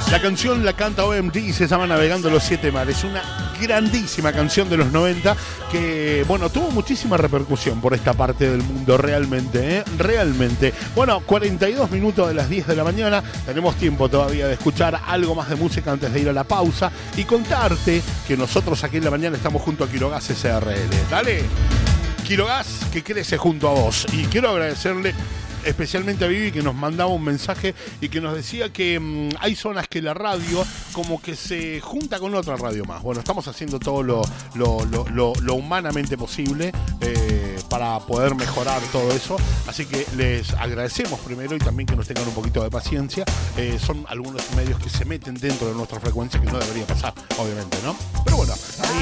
La canción la canta OMD y se llama Navegando los Siete Mares. Una grandísima canción de los 90 que, bueno, tuvo muchísima repercusión por esta parte del mundo, realmente, ¿eh? Realmente. Bueno, 42 minutos de las 10 de la mañana. Tenemos tiempo todavía de escuchar algo más de música antes de ir a la pausa y contarte que nosotros aquí en la mañana estamos junto a Quirogas SRL. Dale, Quirogas que crece junto a vos. Y quiero agradecerle especialmente a Vivi, que nos mandaba un mensaje y que nos decía que hay zonas que la radio como que se junta con otra radio más. Bueno, estamos haciendo todo lo humanamente posible para poder mejorar todo eso. Así que les agradecemos primero y también que nos tengan un poquito de paciencia. Son algunos medios que se meten dentro de nuestra frecuencia que no debería pasar, obviamente, ¿no? Pero bueno, ahí